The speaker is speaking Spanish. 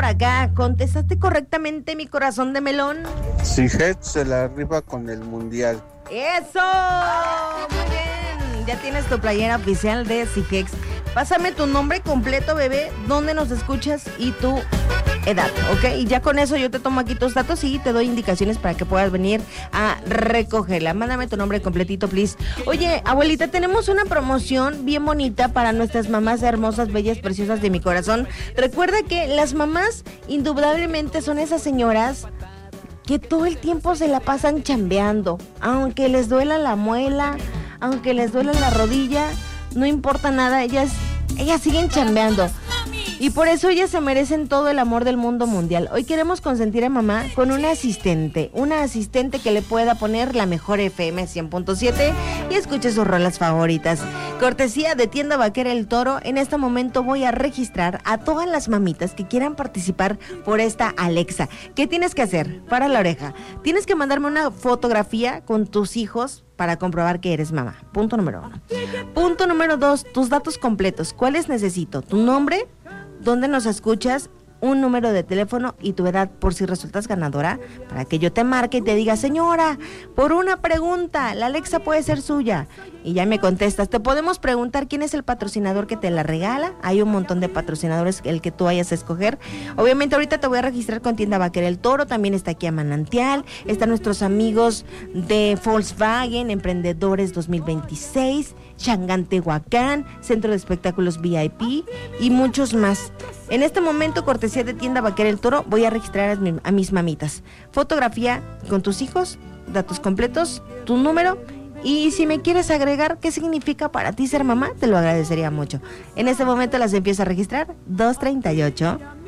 acá. ¿Contestaste correctamente, mi corazón de melón? Siget se la rifa con el mundial. ¡Eso! Muy bien. Ya tienes tu playera oficial de Sigex. Pásame tu nombre completo, bebé, dónde nos escuchas y tu edad, ¿ok? Y ya con eso yo te tomo aquí tus datos y te doy indicaciones para que puedas venir a recogerla. Mándame tu nombre completito, please. Oye, abuelita, tenemos una promoción bien bonita para nuestras mamás hermosas, bellas, preciosas de mi corazón. Recuerda que las mamás indudablemente son esas señoras que todo el tiempo se la pasan chambeando, aunque les duela la muela, aunque les duela la rodilla, no importa nada, ellas siguen chambeando. Y por eso ellas se merecen todo el amor del mundo mundial. Hoy queremos consentir a mamá con una asistente que le pueda poner la mejor FM 100.7 y escuche sus rolas favoritas. Cortesía de Tienda Vaquera El Toro, en este momento voy a registrar a todas las mamitas que quieran participar por esta Alexa. ¿Qué tienes que hacer? Para la oreja. Tienes que mandarme una fotografía con tus hijos para comprobar que eres mamá. Punto número 1. Punto número 2, tus datos completos. ¿Cuáles necesito? Tu nombre, dónde nos escuchas, un número de teléfono y tu edad por si resultas ganadora, para que yo te marque y te diga, señora, por una pregunta, la Alexa puede ser suya. Y ya me contestas, te podemos preguntar quién es el patrocinador que te la regala. Hay un montón de patrocinadores, el que tú vayas a escoger. Obviamente ahorita te voy a registrar con Tienda Vaquera El Toro, también está aquí a Manantial, están nuestros amigos de Volkswagen, Emprendedores 2026, Changán Tehuacán, Centro de Espectáculos VIP y muchos más. En este momento, cortesía de Tienda Vaquera El Toro, voy a registrar a mis mamitas. Fotografía con tus hijos, datos completos, tu número. Y si me quieres agregar qué significa para ti ser mamá, te lo agradecería mucho. En este momento las empiezo a registrar. 238